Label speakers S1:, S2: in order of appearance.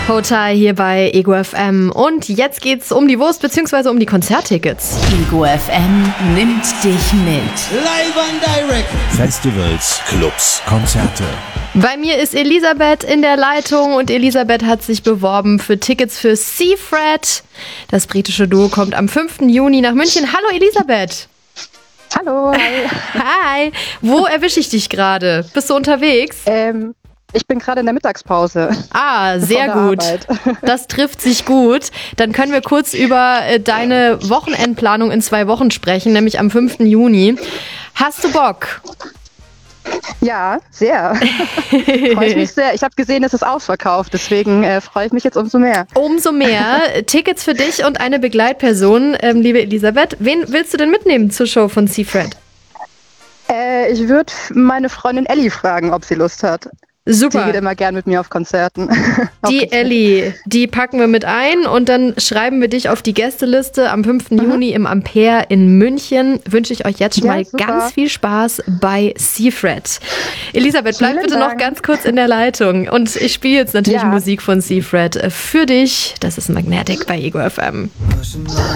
S1: Hotel hier bei Ego FM. Und jetzt geht's um die Wurst bzw. um die Konzerttickets.
S2: Ego FM nimmt dich mit.
S3: Live and direct.
S4: Festivals, Clubs, Konzerte.
S1: Bei mir ist Elisabeth in der Leitung und Elisabeth hat sich beworben für Tickets für Seafret. Das britische Duo kommt am 5. Juni nach München. Hallo Elisabeth.
S5: Hallo.
S1: Hi. Wo erwische ich dich gerade? Bist du unterwegs?
S5: Ich bin gerade in der Mittagspause.
S1: Ah, sehr gut. Das trifft sich gut. Dann können wir kurz über deine Wochenendplanung in 2 Wochen sprechen, nämlich am 5. Juni. Hast du Bock?
S5: Ja, sehr. Freue ich mich sehr. Ich habe gesehen, es ist ausverkauft, deswegen freue ich mich jetzt umso mehr.
S1: Umso mehr. Tickets für dich und eine Begleitperson, liebe Elisabeth. Wen willst du denn mitnehmen zur Show von Seafret?
S5: Ich würde meine Freundin Ellie fragen, ob sie Lust hat.
S1: Super.
S5: Die geht immer gern mit mir auf Konzerten.
S1: Die Ellie, die packen wir mit ein und dann schreiben wir dich auf die Gästeliste am 5. Juni im Ampere in München. Wünsche ich euch jetzt schon mal
S5: super.
S1: ganz viel Spaß bei Seafret. Elisabeth, bleib bitte noch ganz kurz in der Leitung und ich spiele jetzt natürlich Musik von Seafret für dich. Das ist Magnetic bei Ego FM.